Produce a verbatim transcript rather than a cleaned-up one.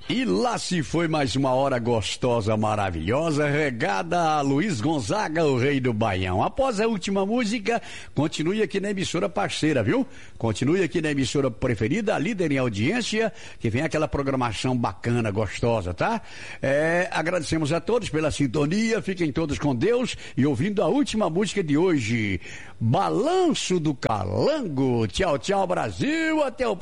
E lá se foi mais uma hora gostosa, maravilhosa, regada a Luiz Gonzaga, o rei do Baião. Após a última música, continue aqui na emissora parceira, viu? Continue aqui na emissora preferida, a líder em audiência, que vem aquela programação bacana, gostosa, tá? É, agradecemos a todos pela sintonia, fiquem todos com Deus e ouvindo a última música de hoje, Balanço do Calango. Tchau, tchau, Brasil, até o